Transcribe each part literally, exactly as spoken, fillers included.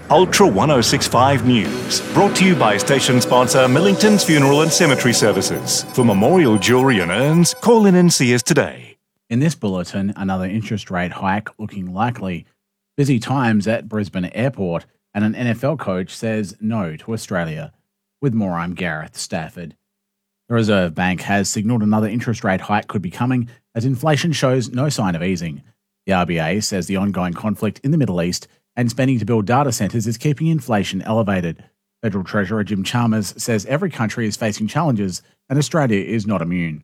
Ultra ten sixty-five News, brought to you by station sponsor Millington's Funeral and Cemetery Services. For memorial jewellery and urns, call in and see us today. In this bulletin, another interest rate hike looking likely. Busy times at Brisbane Airport, and an N F L coach says no to Australia. With more, I'm Gareth Stafford. The Reserve Bank has signalled another interest rate hike could be coming as inflation shows no sign of easing. The R B A says the ongoing conflict in the Middle East and spending to build data centres is keeping inflation elevated. Federal Treasurer Jim Chalmers says every country is facing challenges and Australia is not immune.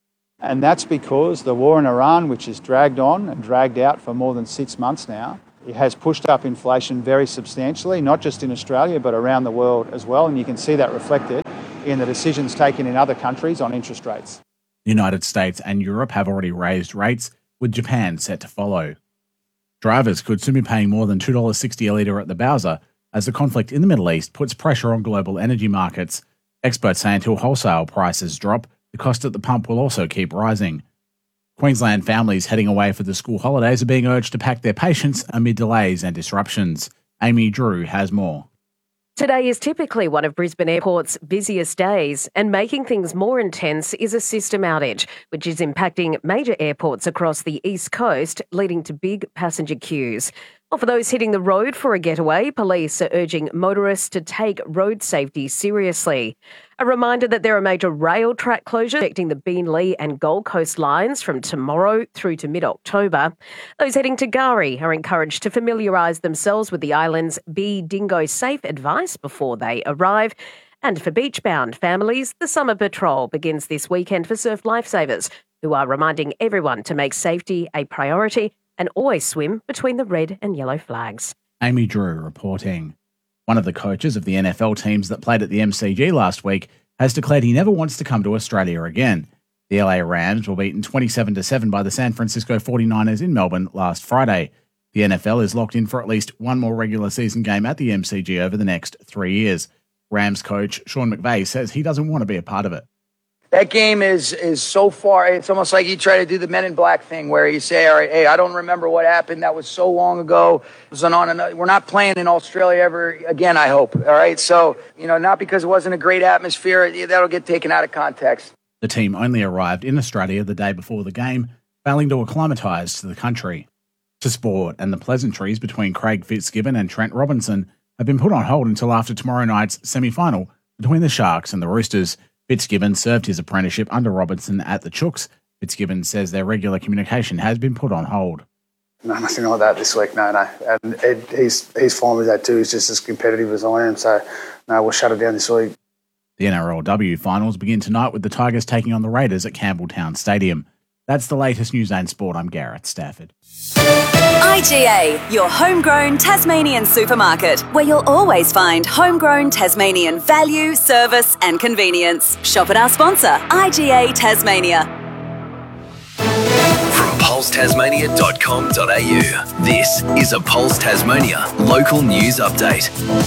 And that's because the war in Iran, which has dragged on and dragged out for more than six months now, it has pushed up inflation very substantially, not just in Australia, but around the world as well. And you can see that reflected in the decisions taken in other countries on interest rates. The United States and Europe have already raised rates, with Japan set to follow. Drivers could soon be paying more than two dollars sixty a litre at the Bowser as the conflict in the Middle East puts pressure on global energy markets. Experts say until wholesale prices drop, the cost at the pump will also keep rising. Queensland families heading away for the school holidays are being urged to pack their patience amid delays and disruptions. Amy Drew has more. Today is typically one of Brisbane Airport's busiest days, and making things more intense is a system outage, which is impacting major airports across the East Coast, leading to big passenger queues. Well, for those hitting the road for a getaway, police are urging motorists to take road safety seriously. A reminder that there are major rail track closures affecting the Beenleigh and Gold Coast lines from tomorrow through to mid-October. Those heading to K'gari are encouraged to familiarise themselves with the island's Be Dingo Safe advice before they arrive. And for beach-bound families, the Summer Patrol begins this weekend for Surf Lifesavers, who are reminding everyone to make safety a priority and always swim between the red and yellow flags. Amy Drew reporting. One of the coaches of the N F L teams that played at the M C G last week has declared he never wants to come to Australia again. The L A Rams were beaten twenty-seven to seven by the San Francisco forty-niners in Melbourne last Friday. The N F L is locked in for at least one more regular season game at the M C G over the next three years. Rams coach Sean McVay says he doesn't want to be a part of it. That game is is so far, it's almost like you try to do the Men in Black thing where you say, all right, hey, I don't remember what happened. That was so long ago. It was on another, we're not playing in Australia ever again, I hope. All right. So, you know, not because it wasn't a great atmosphere, that'll get taken out of context. The team only arrived in Australia the day before the game, failing to acclimatise to the country. To sport, and the pleasantries between Craig Fitzgibbon and Trent Robinson have been put on hold until after tomorrow night's semi-final between the Sharks and the Roosters. Fitzgibbon served his apprenticeship under Robinson at the Chooks. Fitzgibbon says their regular communication has been put on hold. No, nothing like that this week, no, no. And Ed, he's, he's fine with that too. He's just as competitive as I am. So, no, we'll shut it down this week. The N R L W finals begin tonight with the Tigers taking on the Raiders at Campbelltown Stadium. That's the latest News and Sport. I'm Gareth Stafford. I G A, your homegrown Tasmanian supermarket, where you'll always find homegrown Tasmanian value, service and convenience. Shop at our sponsor, I G A Tasmania. From pulse tasmania dot com dot a u, this is a Pulse Tasmania local news update.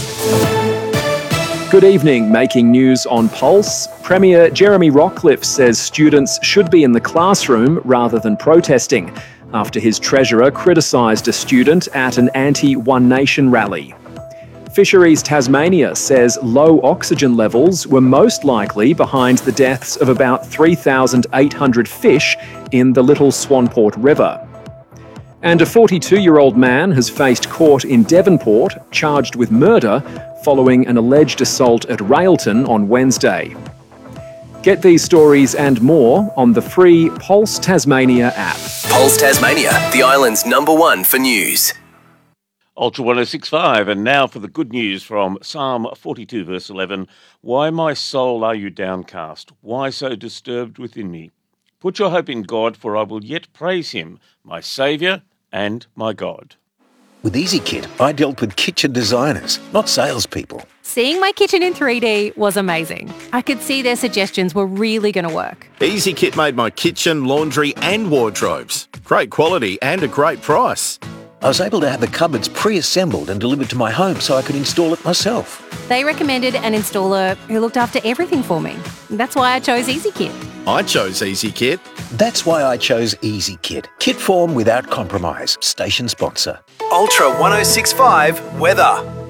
Good evening. Making news on Pulse, Premier Jeremy Rockliff says students should be in the classroom rather than protesting after his treasurer criticised a student at an anti-One Nation rally. Fisheries Tasmania says low oxygen levels were most likely behind the deaths of about three thousand eight hundred fish in the Little Swanport River. And a forty-two-year-old man has faced court in Devonport, charged with murder following an alleged assault at Railton on Wednesday. Get these stories and more on the free Pulse Tasmania app. Pulse Tasmania, the island's number one for news. Ultra ten sixty-five, and now for the good news from Psalm forty-two, verse eleven. Why, my soul, are you downcast? Why so disturbed within me? Put your hope in God, for I will yet praise him, my Saviour and my God. With EasyKit, I dealt with kitchen designers, not salespeople. Seeing my kitchen in three D was amazing. I could see their suggestions were really going to work. EasyKit made my kitchen, laundry and wardrobes. Great quality and a great price. I was able to have the cupboards pre-assembled and delivered to my home so I could install it myself. They recommended an installer who looked after everything for me. That's why I chose EasyKit. I chose EasyKit. That's why I chose EasyKit. Kit form without compromise. Station sponsor. Ultra ten sixty-five weather.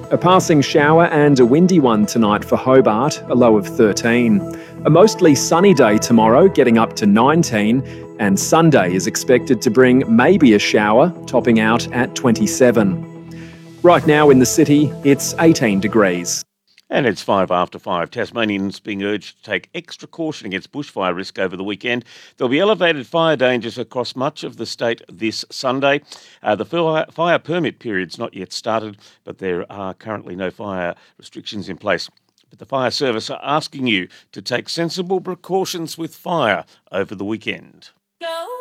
A passing shower and a windy one tonight for Hobart, a low of thirteen. A mostly sunny day tomorrow, getting up to nineteen. And Sunday is expected to bring maybe a shower, topping out at twenty-seven. Right now in the city, it's eighteen degrees. And it's five after five. Tasmanians being urged to take extra caution against bushfire risk over the weekend. There'll be elevated fire dangers across much of the state this Sunday. Uh, the fire, fire permit period's not yet started, but there are currently no fire restrictions in place. But the fire service are asking you to take sensible precautions with fire over the weekend. Go.